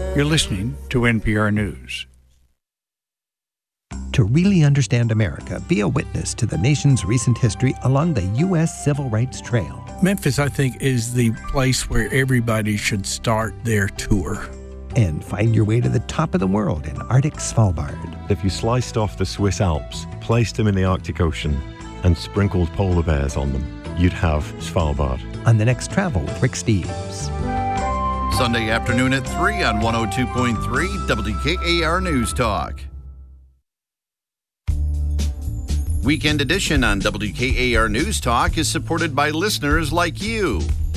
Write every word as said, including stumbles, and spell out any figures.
You're listening to N P R News. To really understand America, be a witness to the nation's recent history along the U S Civil Rights Trail. Memphis, I think, is the place where everybody should start their tour. And find your way to the top of the world in Arctic Svalbard. If you sliced off the Swiss Alps, placed them in the Arctic Ocean, and sprinkled polar bears on them, you'd have Svalbard. On the next Travel with Rick Steves. Sunday afternoon at three on one oh two point three W K A R News Talk. Weekend Edition on W K A R News Talk is supported by listeners like you.